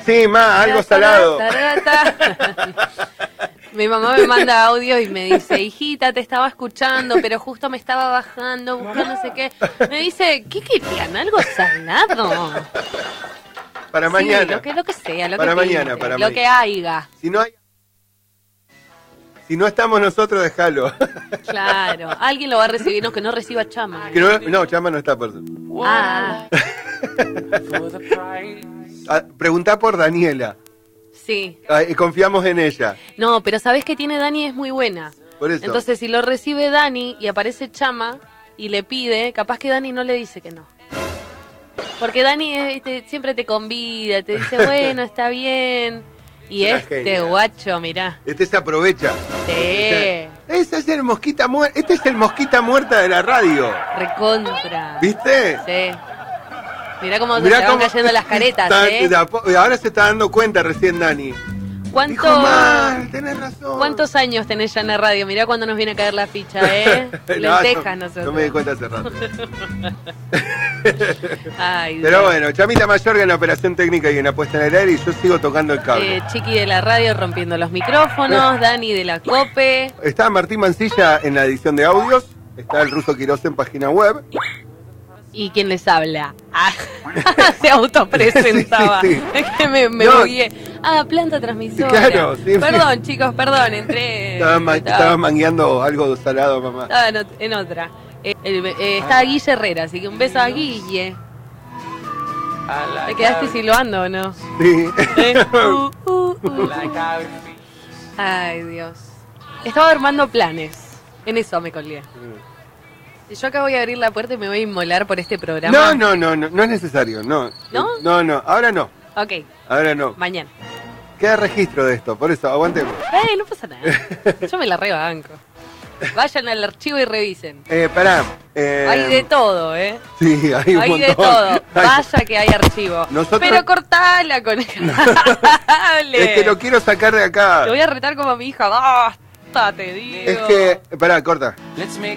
Sí, algo salado. Mi mamá me manda audio y me dice, hijita, te estaba escuchando, pero justo me estaba bajando, buscando no sé qué. Me dice, ¿qué querían? ¿Algo salado? Para Sí, mañana. lo que sea, lo para que mañana, pinte, para lo mañana. que haya. Si no estamos nosotros, déjalo. Claro, alguien lo va a recibir, no, que no reciba Chama. Que no, Chama no está por... Preguntá por Daniela. Sí. Confiamos en ella. No, pero ¿sabés que tiene Dani? Es muy buena. Por eso. Entonces, si lo recibe Dani y aparece Chama y le pide, capaz que Dani no le dice que no. Porque Dani siempre te convida, te dice, bueno, está bien. Y guacho, mirá. Se aprovecha. Sí. Ese es el mosquita muerta. Este es el mosquita muerta de la radio. Recontra. ¿Viste? Sí. Mirá cómo se van cayendo las caretas, Ahora se está dando cuenta recién Dani. Dijo mal, tenés razón. ¿Cuántos años tenés ya en la radio? Mirá cuando nos viene a caer la ficha, Lentejas nosotros. No me di cuenta hace rato. Ay, pero bueno, Chamita Mayorga en la operación técnica y en la puesta en el aire y yo sigo tocando el cable. Chiqui de la radio rompiendo los micrófonos, Dani de la COPE. Está Martín Mancilla en la edición de audios, está el Ruso Quiroz en página web. ¿Y quién les habla? Se autopresentaba. Sí. Es que me bugueé. Planta transmisora. Claro, sí. Perdón, chicos, perdón, entré. Estaba mangueando algo salado, mamá. Estaba en otra. Está Guille Herrera, así que un beso a Guille. ¿Te quedaste silbando o no? Sí. Ay, Dios. Estaba armando planes. En eso me colgué. Yo acá voy a abrir la puerta y me voy a inmolar por este programa. No es necesario, no. ¿No? No, ahora no. Ok. Ahora no. Mañana. Queda registro de esto, por eso, aguantemos. No pasa nada. Yo me la rebanco. Vayan al archivo y revisen. Pará. Hay de todo, Sí, hay un montón. de todo. Vaya que hay archivo. Pero cortala con el cable. Es que lo quiero sacar de acá. Te voy a retar como a mi hija. Basta, te digo. Es que, pará, corta.